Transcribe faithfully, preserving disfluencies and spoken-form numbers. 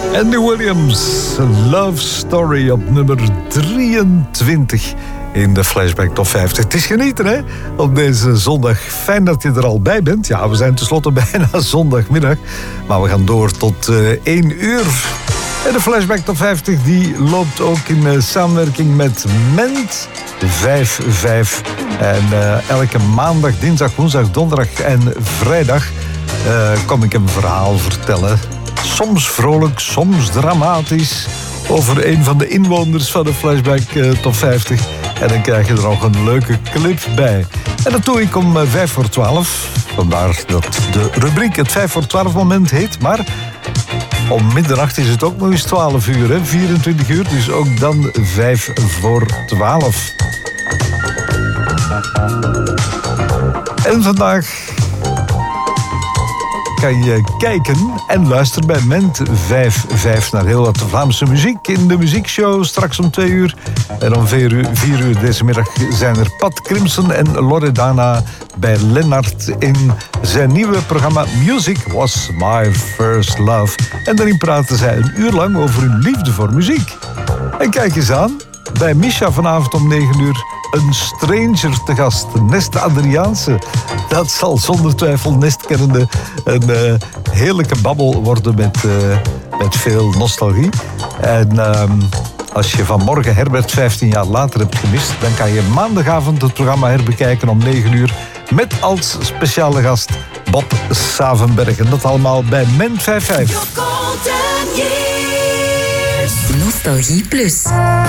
Andy Williams, Love Story op nummer drieëntwintig in de Flashback Top vijftig. Het is genieten, hè? Op deze zondag. Fijn dat je er al bij bent. Ja, we zijn tenslotte bijna zondagmiddag. Maar we gaan door tot uh, één uur. En de Flashback Top vijftig die loopt ook in uh, samenwerking met Ment vijf vijf. En uh, elke maandag, dinsdag, woensdag, donderdag en vrijdag uh, kom ik een verhaal vertellen. Soms vrolijk, soms dramatisch. Over een van de inwoners van de Flashback uh, Top vijftig. En dan krijg je er nog een leuke clip bij. En dat doe ik om uh, vijf voor twaalf. Vandaar dat de rubriek het vijf voor twaalf moment heet. Maar om middernacht is het ook nog eens twaalf uur, hè? vierentwintig uur. Dus ook dan vijf voor twaalf. En vandaag kan je kijken en luisteren bij Ment vijf vijf naar heel wat Vlaamse muziek in de muziekshow straks om twee uur. En om vier uur, vier uur deze middag zijn er Pat Crimson en Loredana bij Lennart in zijn nieuwe programma Music Was My First Love. En daarin praten zij een uur lang over hun liefde voor muziek. En kijk eens aan, bij Misha vanavond om negen uur een stranger te gast, Nest Adriaanse. Dat zal zonder twijfel Nestkennende een uh, heerlijke babbel worden met, uh, met veel nostalgie. En uh, als je vanmorgen Herbert vijftien jaar later hebt gemist, dan kan je maandagavond het programma herbekijken om negen uur met als speciale gast Bob Savenberg. En dat allemaal bij Ment vijf vijf. Nostalgie Plus.